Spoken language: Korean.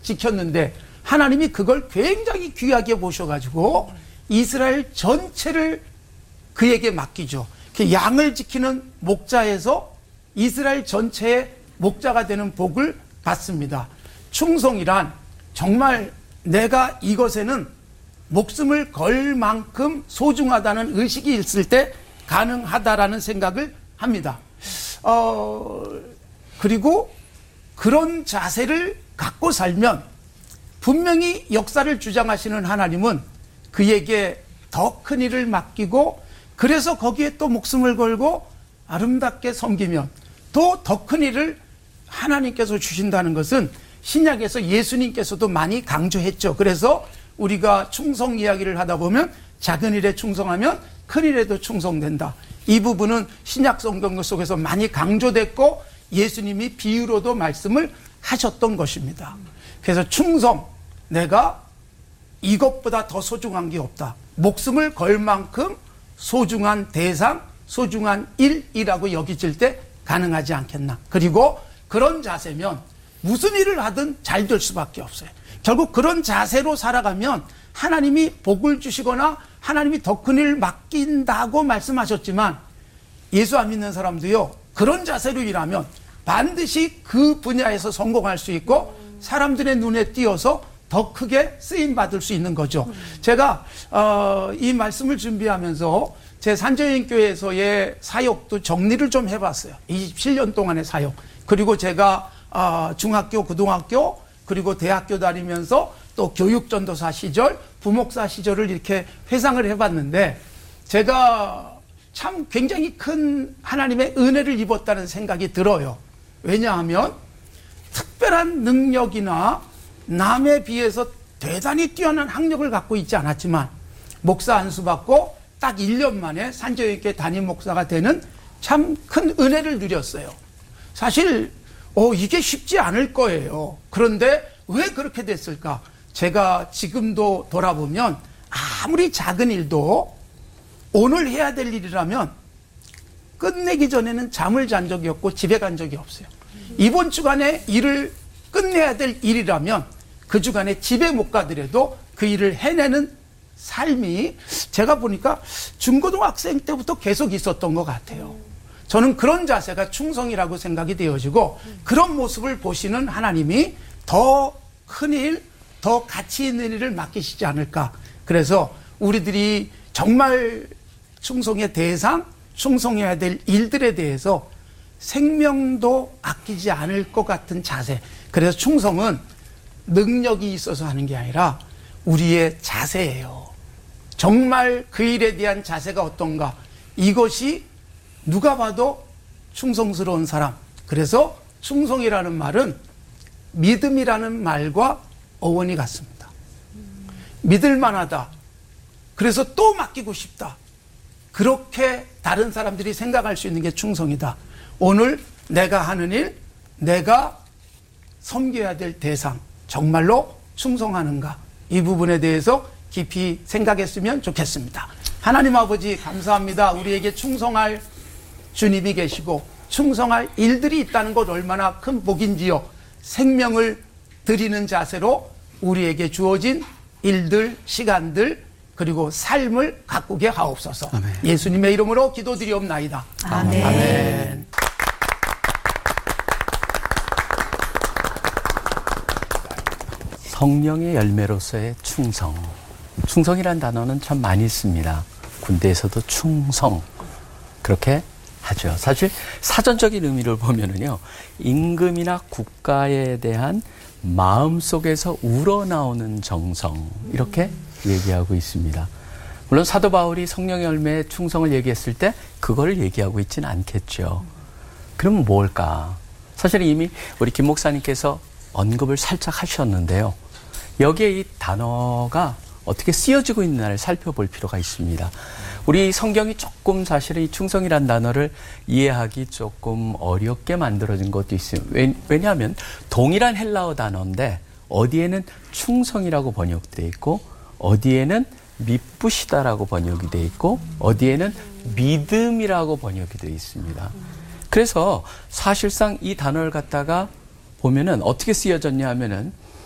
지켰는데 하나님이 그걸 굉장히 귀하게 보셔가지고 이스라엘 전체를 그에게 맡기죠. 양을 지키는 목자에서 이스라엘 전체의 목자가 되는 복을 받습니다. 충성이란 정말 내가 이것에는 목숨을 걸 만큼 소중하다는 의식이 있을 때 가능하다라는 생각을 합니다. 그리고 그런 자세를 갖고 살면 분명히 역사를 주장하시는 하나님은 그에게 더 큰 일을 맡기고 그래서 거기에 또 목숨을 걸고 아름답게 섬기면 또 더 큰 일을 하나님께서 주신다는 것은 신약에서 예수님께서도 많이 강조했죠. 그래서 우리가 충성 이야기를 하다 보면 작은 일에 충성하면 큰 일에도 충성된다. 이 부분은 신약 성경 속에서 많이 강조됐고 예수님이 비유로도 말씀을 하셨던 것입니다. 그래서 충성, 내가 이것보다 더 소중한 게 없다. 목숨을 걸 만큼 소중한 대상, 소중한 일이라고 여겨질 때 가능하지 않겠나. 그리고 그런 자세면 무슨 일을 하든 잘 될 수밖에 없어요. 결국 그런 자세로 살아가면 하나님이 복을 주시거나 하나님이 더 큰 일을 맡긴다고 말씀하셨지만 예수 안 믿는 사람도요, 그런 자세로 일하면 반드시 그 분야에서 성공할 수 있고 사람들의 눈에 띄어서 더 크게 쓰임받을 수 있는 거죠. 제가 이 말씀을 준비하면서 제 산저인교회에서의 사역도 정리를 좀 해봤어요. 27년 동안의 사역. 그리고 제가 중학교, 고등학교, 그리고 대학교 다니면서 또 교육전도사 시절, 부목사 시절을 이렇게 회상을 해봤는데 제가 참 굉장히 큰 하나님의 은혜를 입었다는 생각이 들어요. 왜냐하면 특별한 능력이나 남에 비해서 대단히 뛰어난 학력을 갖고 있지 않았지만 목사 안수 받고 딱 1년 만에 산저교회 담임 목사가 되는 참 큰 은혜를 누렸어요. 사실 이게 쉽지 않을 거예요. 그런데 왜 그렇게 됐을까? 제가 지금도 돌아보면 아무리 작은 일도 오늘 해야 될 일이라면 끝내기 전에는 잠을 잔 적이 없고 집에 간 적이 없어요. 이번 주간에 일을 끝내야 될 일이라면 그 주간에 집에 못 가더라도 그 일을 해내는 삶이 제가 보니까 중고등학생 때부터 계속 있었던 것 같아요. 저는 그런 자세가 충성이라고 생각이 되어지고 그런 모습을 보시는 하나님이 더 큰 일, 더 가치 있는 일을 맡기시지 않을까. 그래서 우리들이 정말 충성의 대상, 충성해야 될 일들에 대해서 생명도 아끼지 않을 것 같은 자세. 그래서 충성은 능력이 있어서 하는 게 아니라 우리의 자세예요. 정말 그 일에 대한 자세가 어떤가. 이것이 누가 봐도 충성스러운 사람. 그래서 충성이라는 말은 믿음이라는 말과 어원이 같습니다. 믿을 만하다. 그래서 또 맡기고 싶다. 그렇게 다른 사람들이 생각할 수 있는 게 충성이다. 오늘 내가 하는 일, 내가 섬겨야 될 대상, 정말로 충성하는가? 이 부분에 대해서 깊이 생각했으면 좋겠습니다. 하나님 아버지 감사합니다. 우리에게 충성할 주님이 계시고 충성할 일들이 있다는 것 얼마나 큰 복인지요. 생명을 드리는 자세로 우리에게 주어진 일들, 시간들, 그리고 삶을 가꾸게 하옵소서. 아멘. 예수님의 이름으로 기도드리옵나이다. 아멘. 아멘. 성령의 열매로서의 충성. 충성이란 단어는 참 많이 씁니다. 군대에서도 충성. 그렇게 하죠. 사실 사전적인 의미를 보면은요, 임금이나 국가에 대한 마음속에서 우러나오는 정성, 이렇게 얘기하고 있습니다. 물론 사도 바울이 성령의 열매의 충성을 얘기했을 때 그걸 얘기하고 있지는 않겠죠. 그러면 뭘까? 사실 이미 우리 김 목사님께서 언급을 살짝 하셨는데요. 여기에 이 단어가 어떻게 쓰여지고 있는지를 살펴볼 필요가 있습니다. 우리 성경이 조금 사실은 이 충성이란 단어를 이해하기 조금 어렵게 만들어진 것도 있어요. 왜냐하면 동일한 헬라어 단어인데 어디에는 충성이라고 번역되어 있고 어디에는 미쁘시다라고 번역이 되어 있고 어디에는 믿음이라고 번역이 되어 있습니다. 그래서 사실상 이 단어를 갖다가 보면은 어떻게 쓰여졌냐 하면은